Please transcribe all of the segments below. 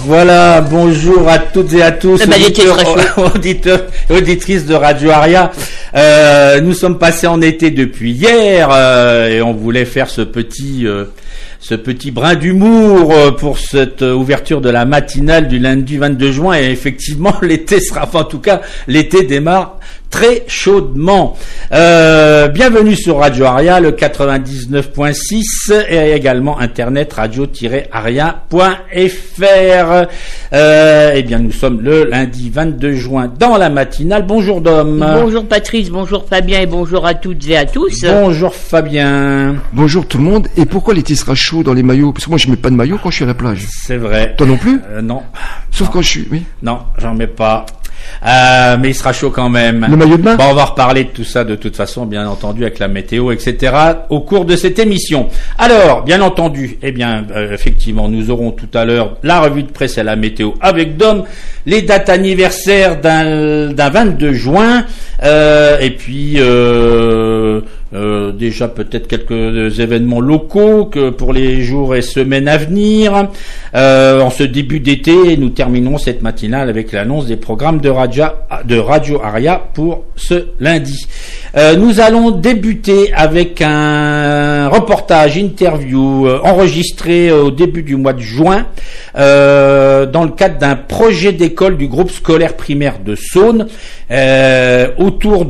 Voilà, bonjour à toutes et à tous, auditeurs et auditrices de Radio Aria. Nous sommes passés en été depuis hier et on voulait faire ce petit brin d'humour pour cette ouverture de la matinale du lundi 22 juin et effectivement l'été démarre très chaudement. Bienvenue sur Radio Aria, le 99.6 et également internet radio-aria.fr. Eh bien, nous sommes le lundi 22 juin dans la matinale. Bonjour Dom. Bonjour Patrice, bonjour Fabien et bonjour à toutes et à tous. Bonjour Fabien. Bonjour tout le monde. Et pourquoi l'été sera chaud dans les maillots? Parce que moi je mets pas de maillot quand je suis à la plage. C'est vrai. Toi non plus? Non. Sauf quand je suis, oui. Non, j'en mets pas. Mais il sera chaud quand même. Le maillot de bain? Bon, on va reparler de tout ça de toute façon, bien entendu, avec la météo, etc. au cours de cette émission. Alors, bien entendu, effectivement, nous aurons tout à l'heure la revue de presse et la météo avec Dom, les dates anniversaires d'un 22 juin, et puis déjà peut-être quelques événements locaux que pour les jours et semaines à venir. En ce début d'été, nous terminons cette matinale avec l'annonce des programmes de Radio Aria pour ce lundi. Nous allons débuter avec un reportage interview enregistré au début du mois de juin dans le cadre d'un projet d'école du groupe scolaire primaire de Saône autour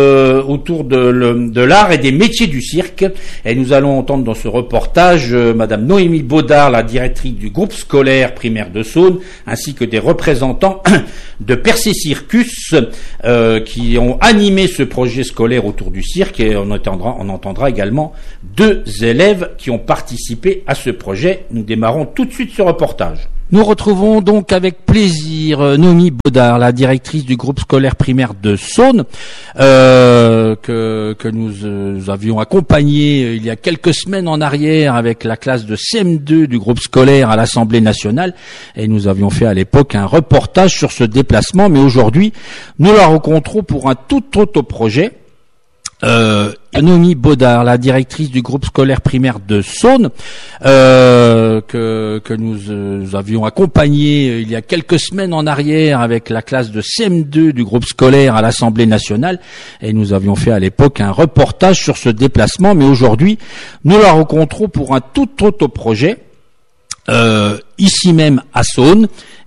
de l'art et des métiers du cirque. Et nous allons entendre dans ce reportage Madame Noémie Baudard, la directrice du groupe scolaire primaire de Saône, ainsi que des représentants de Percé Circus qui ont animé ce projet scolaire autour du cirque, et on entendra également deux élèves qui ont participé à ce projet. Nous démarrons tout de suite ce reportage. Nous retrouvons donc avec plaisir Noémie Baudard, la directrice du groupe scolaire primaire de Saône, que nous avions accompagné il y a quelques semaines en arrière avec la classe de CM2 du groupe scolaire à l'Assemblée nationale, et nous avions fait à l'époque un reportage sur ce déplacement, mais aujourd'hui nous la rencontrons pour un tout autre projet. Noémie Baudard, la directrice du groupe scolaire primaire de Saône, que nous avions accompagné il y a quelques semaines en arrière avec la classe de CM2 du groupe scolaire à l'Assemblée nationale, et nous avions fait à l'époque un reportage sur ce déplacement, mais aujourd'hui nous la rencontrons pour un tout autre projet. Ici même à Saône,